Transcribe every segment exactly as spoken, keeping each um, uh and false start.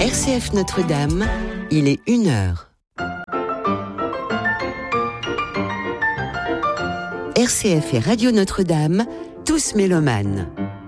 R C F Notre-Dame, il est une heure. R C F et Radio Notre-Dame, tous mélomanes.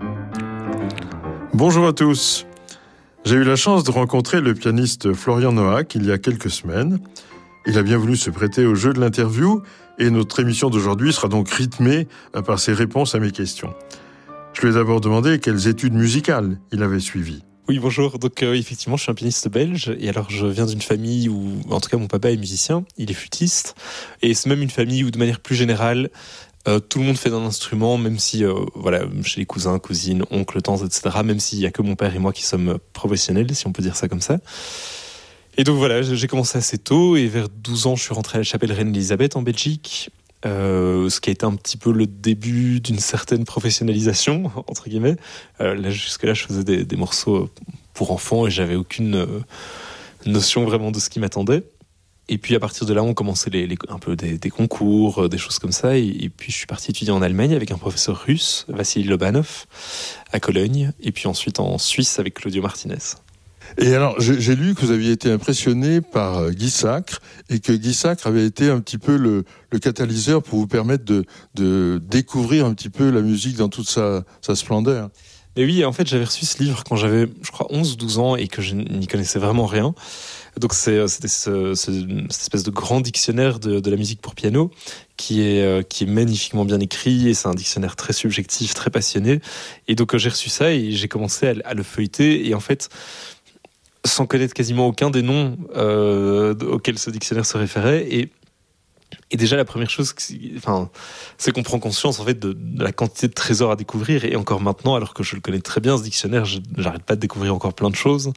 Bonjour à tous. J'ai eu la chance de rencontrer le pianiste Florian Noack il y a quelques semaines. Il a bien voulu se prêter au jeu de l'interview et notre émission d'aujourd'hui sera donc rythmée par ses réponses à mes questions. Je lui ai d'abord demandé quelles études musicales il avait suivies. Oui, bonjour. Donc euh, effectivement, je suis un pianiste belge et alors je viens d'une famille où, en tout cas, mon papa est musicien, il est flûtiste et c'est même une famille où, de manière plus générale, euh, tout le monde fait d'un instrument, même si, euh, voilà, chez les cousins, cousines, oncles, tantes, et cetera. Même s'il y a que mon père et moi qui sommes professionnels, si on peut dire ça comme ça. Et donc voilà, j'ai commencé assez tôt et vers douze ans, je suis rentré à la chapelle Reine-Élisabeth en Belgique. Euh, ce qui a été un petit peu le début d'une certaine professionnalisation, entre guillemets. Euh, là, jusque-là, je faisais des, des morceaux pour enfants et j'avais aucune euh, notion vraiment de ce qui m'attendait. Et puis, à partir de là, on commençait les, les, un peu des, des concours, des choses comme ça. Et, et puis, je suis parti étudier en Allemagne avec un professeur russe, Vassili Lobanov, à Cologne. Et puis ensuite en Suisse avec Claudio Martinez. Et alors, j'ai, j'ai lu que vous aviez été impressionné par Guy Sacre et que Guy Sacre avait été un petit peu le, le catalyseur pour vous permettre de, de découvrir un petit peu la musique dans toute sa, sa splendeur. Et oui, en fait, j'avais reçu ce livre quand j'avais, je crois, onze ou douze ans et que je n'y connaissais vraiment rien. Donc, c'est, c'était ce, ce, cette espèce de grand dictionnaire de, de la musique pour piano qui est, qui est magnifiquement bien écrit et c'est un dictionnaire très subjectif, très passionné. Et donc, j'ai reçu ça et j'ai commencé à, à le feuilleter et en fait, sans connaître quasiment aucun des noms euh, auxquels ce dictionnaire se référait. Et, et déjà, la première chose, enfin, c'est qu'on prend conscience en fait, de, de la quantité de trésors à découvrir. Et encore maintenant, alors que je le connais très bien, ce dictionnaire, je, j'arrête pas de découvrir encore plein de choses.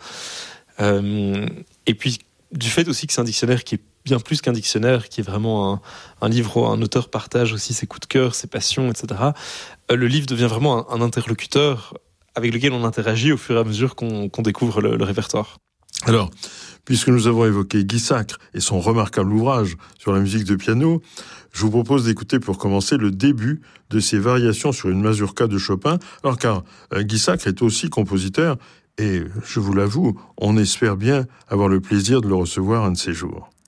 Euh, et puis, du fait aussi que c'est un dictionnaire qui est bien plus qu'un dictionnaire, qui est vraiment un, un livre où un auteur partage aussi ses coups de cœur, ses passions, et cetera. Euh, le livre devient vraiment un, un interlocuteur avec lequel on interagit au fur et à mesure qu'on, qu'on découvre le, le répertoire. Alors, puisque nous avons évoqué Guy Sacre et son remarquable ouvrage sur la musique de piano, je vous propose d'écouter pour commencer le début de ses variations sur une mazurka de Chopin. Alors car euh, Guy Sacre est aussi compositeur et, je vous l'avoue, on espère bien avoir le plaisir de le recevoir un de ces jours.